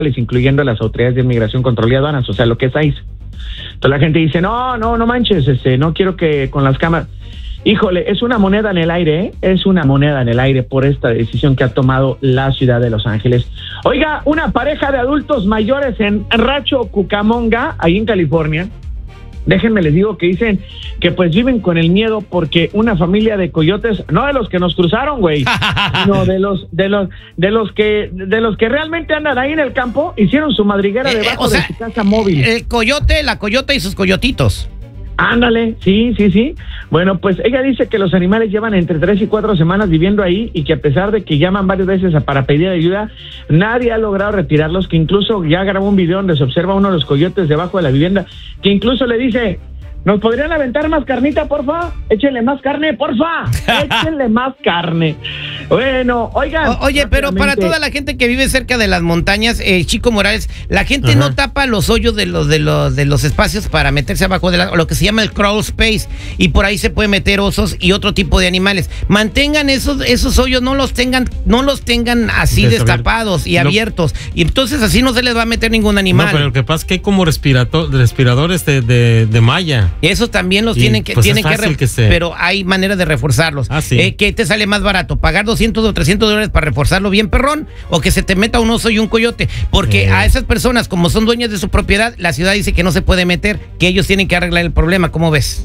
incluyendo las autoridades de inmigración, control y aduanas, o sea, lo que es ICE. Entonces la gente dice, no manches, no quiero que con las cámaras. Híjole, es una moneda en el aire, ¿eh? Es una moneda en el aire por esta decisión que ha tomado la ciudad de Los Ángeles. Oiga, una pareja de adultos mayores en Rancho Cucamonga, ahí en California, déjenme les digo que dicen que pues viven con el miedo porque una familia de coyotes, no de los que nos cruzaron, güey, sino de los que realmente andan ahí en el campo, hicieron su madriguera debajo de su casa móvil. El coyote, la coyota y sus coyotitos. Ándale, sí. Bueno, pues ella dice que los animales llevan entre 3 y 4 semanas viviendo ahí y que a pesar de que llaman varias veces para pedir ayuda, nadie ha logrado retirarlos, que incluso ya grabó un video donde se observa uno de los coyotes debajo de la vivienda, que incluso le dice, ¿nos podrían aventar más carnita, porfa? Échenle más carne, porfa. Échenle más carne. Bueno, oigan. Oye, pero para toda la gente que vive cerca de las montañas, Chico Morales, la gente no tapa los hoyos de los espacios para meterse abajo de lo que se llama el crawl space, y por ahí se puede meter osos y otro tipo de animales. Mantengan esos hoyos, no los tengan así destapados y abiertos, y entonces así no se les va a meter ningún animal. No, pero lo que pasa es que hay como respiradores de malla. Eso también los tienen que pero hay manera de reforzarlos. Sí. ¿Qué te sale más barato? ¿Pagar $200 o $300 para reforzarlo bien perrón? ¿O que se te meta un oso y un coyote? Porque a esas personas, como son dueñas de su propiedad, la ciudad dice que no se puede meter, que ellos tienen que arreglar el problema. ¿Cómo ves?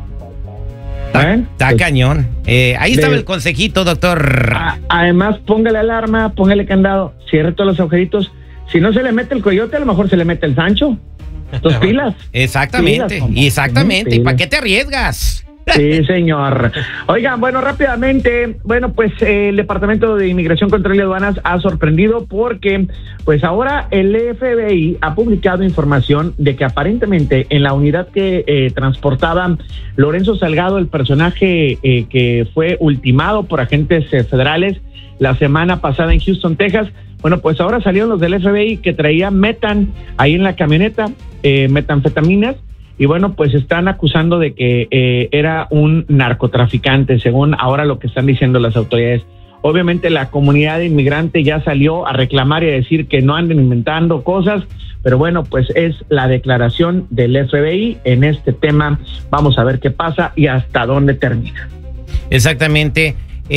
Está cañón. Ahí estaba el consejito, doctor. Además, póngale alarma, póngale candado, cierre todos los agujeritos. Si no se le mete el coyote, a lo mejor se le mete el Sancho. Dos pilas. Exactamente. ¿Y para qué te arriesgas? Sí, señor. Oigan, bueno, rápidamente, pues el Departamento de Inmigración, Control y Aduanas ha sorprendido porque, pues ahora el FBI ha publicado información de que aparentemente en la unidad que transportaba Lorenzo Salgado, el personaje que fue ultimado por agentes federales la semana pasada en Houston, Texas, bueno, pues ahora salieron los del FBI que traían metan ahí en la camioneta, metanfetaminas, y bueno, pues están acusando de que era un narcotraficante, según ahora lo que están diciendo las autoridades. Obviamente la comunidad inmigrante ya salió a reclamar y a decir que no anden inventando cosas, pero bueno, pues es la declaración del FBI en este tema. Vamos a ver qué pasa y hasta dónde termina. Exactamente.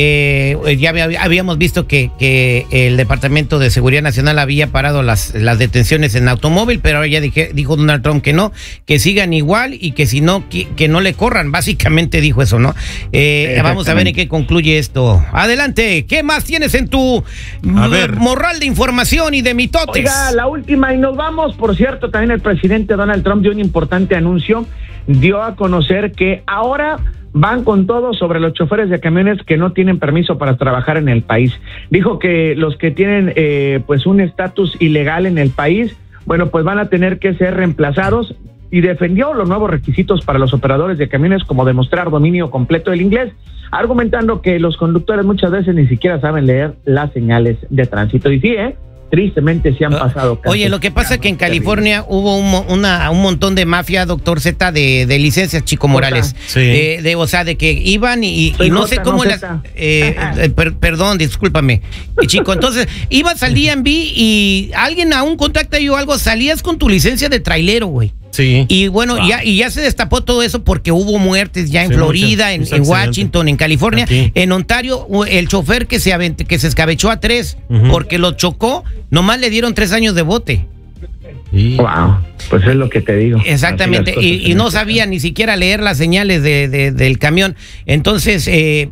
Ya habíamos visto que el Departamento de Seguridad Nacional había parado las detenciones en automóvil, pero ahora ya dijo Donald Trump que no, que sigan igual y que si no, que no le corran, básicamente dijo eso, ¿no? Vamos a ver en qué concluye esto. Adelante, ¿qué más tienes en tu morral de información y de mitotes? Oiga, la última y nos vamos. Por cierto, también el presidente Donald Trump dio un importante anuncio, dio a conocer que ahora van con todo sobre los choferes de camiones que no tienen permiso para trabajar en el país. Dijo que los que tienen pues un estatus ilegal en el país, bueno, pues van a tener que ser reemplazados, y defendió los nuevos requisitos para los operadores de camiones, como demostrar dominio completo del inglés, argumentando que los conductores muchas veces ni siquiera saben leer las señales de tránsito. Y sí, tristemente se han pasado. Oye, lo que pasa es que en California hubo un montón de mafia, doctor Z, de licencias, Chico Morales. Sí. O sea, de que iban y no sé cómo las... perdón, discúlpame, Chico. Entonces, ibas al DMV y alguien aún contacta o algo, salías con tu licencia de trailero, güey. Sí. Y bueno, ya se destapó todo eso porque hubo muertes ya en Florida, en Washington, en California, en Ontario, el chofer que se escabechó a 3 porque lo chocó, nomás le dieron 3 años de bote. Wow, pues es lo que te digo. Exactamente, y no sabía ni siquiera leer las señales del camión. Entonces,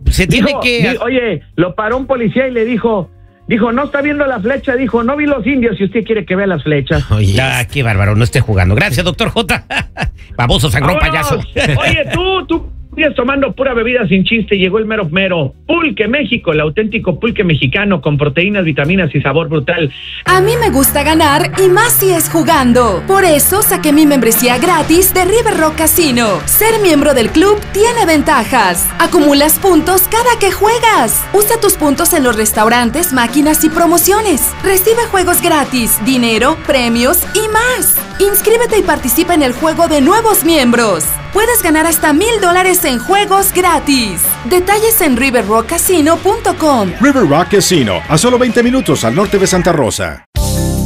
oye, lo paró un policía y le dijo, no está viendo la flecha, dijo, no vi los indios, si usted quiere que vea las flechas. Oye, qué bárbaro, no esté jugando. Gracias, doctor J. Baboso, sangrón, payaso. Oye, tú sigues tomando pura bebida sin chiste, llegó el mero mero. Pulque México, el auténtico pulque mexicano con proteínas, vitaminas y sabor brutal. A mí me gusta ganar y más si es jugando. Por eso saqué mi membresía gratis de River Rock Casino. Ser miembro del club tiene ventajas. Acumulas puntos cada que juegas. Usa tus puntos en los restaurantes, máquinas y promociones. Recibe juegos gratis, dinero, premios y más. Inscríbete y participa en el juego de nuevos miembros. Puedes ganar hasta $1,000 en juegos gratis. Detalles en riverrockcasino.com. River Rock Casino, a solo 20 minutos al norte de Santa Rosa.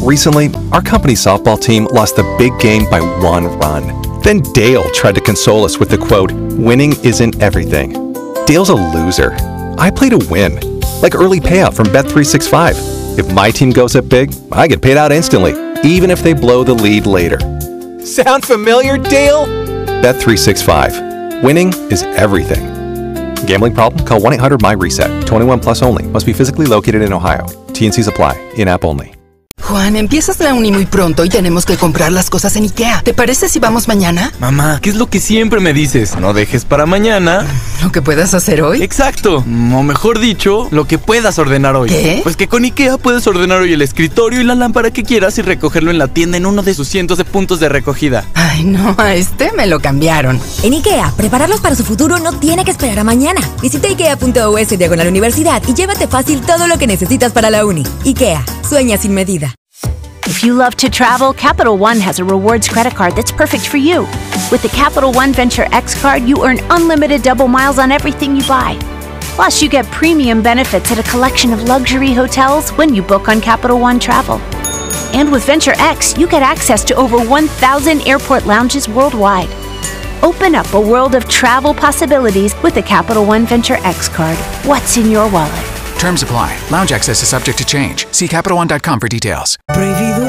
Recently, our company softball team lost the big game by 1 run. Then Dale tried to console us with the quote, "Winning isn't everything." Dale's a loser. I play to win. Like early payout from Bet365. If my team goes up big, I get paid out instantly, even if they blow the lead later. Sound familiar, Dale? Bet365. Winning is everything. Gambling problem? Call 1-800-MY-RESET. 21 plus only. Must be physically located in Ohio. T&Cs apply. In-app only. Juan, empiezas la uni muy pronto y tenemos que comprar las cosas en IKEA. ¿Te parece si vamos mañana? Mamá, ¿qué es lo que siempre me dices? No dejes para mañana ¿Lo que puedas hacer hoy? Exacto, o mejor dicho, lo que puedas ordenar hoy. ¿Qué? Pues que con IKEA puedes ordenar hoy el escritorio y la lámpara que quieras y recogerlo en la tienda en uno de sus cientos de puntos de recogida. Ay, no, a este me lo cambiaron. En IKEA, prepararlos para su futuro no tiene que esperar a mañana. Visita ikea.us/universidad y llévate fácil todo lo que necesitas para la uni. IKEA, sueña sin medida. If you love to travel, Capital One has a rewards credit card that's perfect for you. With the Capital One Venture X card, you earn unlimited double miles on everything you buy. Plus, you get premium benefits at a collection of luxury hotels when you book on Capital One Travel. And with Venture X, you get access to over 1,000 airport lounges worldwide. Open up a world of travel possibilities with the Capital One Venture X card. What's in your wallet? Terms apply. Lounge access is subject to change. See CapitalOne.com for details.